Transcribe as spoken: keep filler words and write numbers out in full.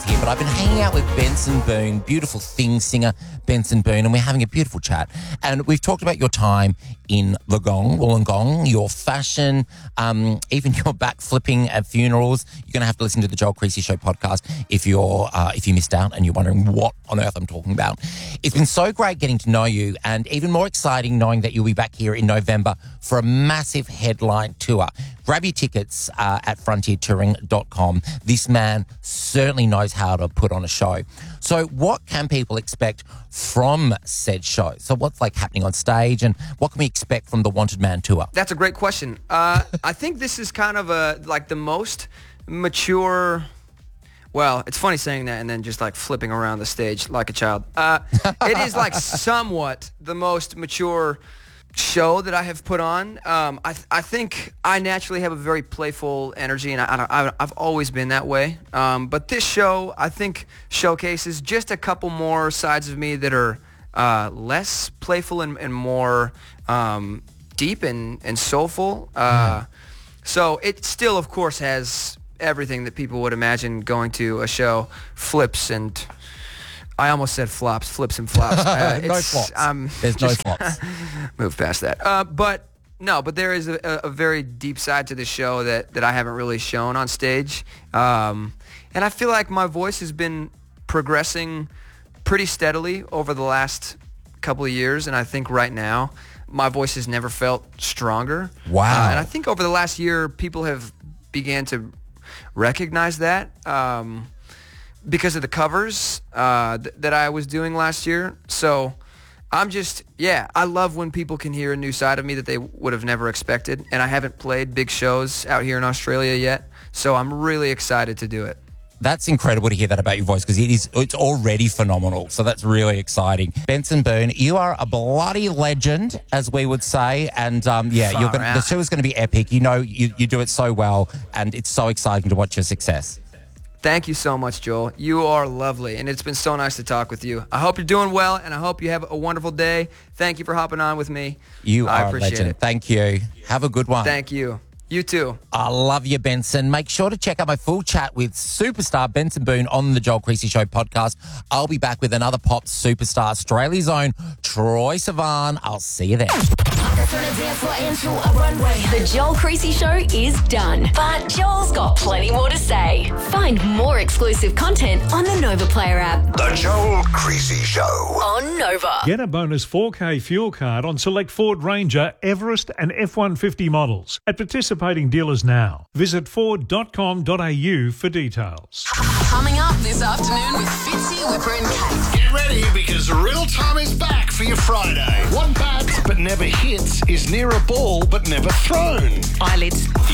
Dave here, but I've been hanging out with Benson Boone, beautiful thing singer Benson Boone, and we're having a beautiful chat. And we've talked about your time in the Gong, Wollongong, your fashion, um, even your back flipping at funerals. You're going to have to listen to the Joel Creasy Show podcast if you're uh, if you missed out and you're wondering what on earth I'm talking about. It's been so great getting to know you, and even more exciting knowing that you'll be back here in November for a massive headline tour. Grab your tickets uh, at frontier touring dot com. This man certainly knows how to put on a show. So what can people expect from said show? So what's like happening on stage, and what can we expect from the Wanted Man tour? That's a great question. Uh, I think this is kind of a like the most mature... Well, it's funny saying that and then just like flipping around the stage like a child. Uh, it is like somewhat the most mature show that I have put on. Um, I, th- I think I naturally have a very playful energy, and I, I, I've always been that way. Um, but this show, I think, showcases just a couple more sides of me that are uh, less playful and, and more um, deep and, and soulful. Uh, mm. So it still, of course, has everything that people would imagine going to a show. Flips and... I almost said flops, flips and flops. Uh, no flops. Um, There's no flops. Move past that. Uh, but no, but there is a, a very deep side to the show that, that I haven't really shown on stage. Um, and I feel like my voice has been progressing pretty steadily over the last couple of years. And I think right now my voice has never felt stronger. Wow. Uh, and I think over the last year, people have began to recognize that. Um, because of the covers uh, th- that I was doing last year. So I'm just, yeah, I love when people can hear a new side of me that they would have never expected. And I haven't played big shows out here in Australia yet. So I'm really excited to do it. That's incredible to hear that about your voice, because it is, it's already phenomenal. So that's really exciting. Benson Boone, you are a bloody legend, as we would say. And um, yeah, you're gonna, the show is going to be epic. You know, you, you do it so well, and it's so exciting to watch your success. Thank you so much, Joel. You are lovely, and it's been so nice to talk with you. I hope you're doing well, and I hope you have a wonderful day. Thank you for hopping on with me. You I are appreciate a legend. It. Thank you. Have a good one. Thank you. You too. I love you, Benson. Make sure to check out my full chat with superstar Benson Boone on the Joel Creasy Show podcast. I'll be back with another pop superstar, Australia's own Troye Sivan. I'll see you there. The Joel Creasy Show is done, but Joel's got plenty more to say. Find more exclusive content on the Nova Player app. The Joel Creasy Show on Nova. Get a bonus four K fuel card on select Ford Ranger, Everest and F one fifty models at participating dealers now. Visit ford dot com dot a u for details. Coming up this afternoon with Fitzy, Whipper and Kate. Get ready, because real time is back for your Friday. What bats but never hits is near a ball but never thrown. Eyelids.